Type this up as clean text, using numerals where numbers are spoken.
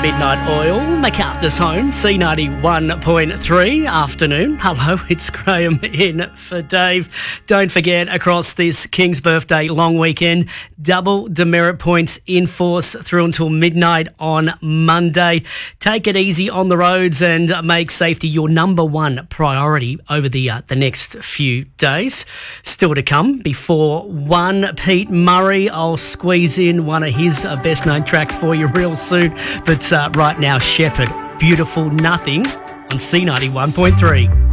Midnight Oil, MacArthur's home, C91.3 afternoon. Hello, it's Graham in for Dave. Don't forget, across this King's Birthday long weekend, double demerit points in force through until midnight on Monday. Take it easy on the roads and make safety your number one priority over the next few days. Still to come, before 1, Pete Murray. I'll squeeze in one of his best known tracks for you real soon. But right now, Shepherd, Beautiful Nothing on C91.3.